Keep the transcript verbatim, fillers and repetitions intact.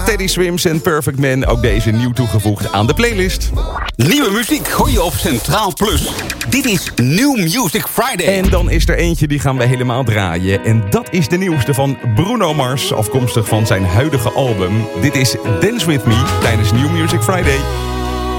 Teddy Swims en Perfect Man. Ook deze nieuw toegevoegd aan de playlist. Nieuwe muziek hoor je op Centraal Plus. Dit is New Music Friday. En dan is er eentje die gaan we helemaal draaien. En dat is de nieuwste van Bruno Mars, afkomstig van zijn huidige album. Dit is Dance With Me tijdens New Music Friday.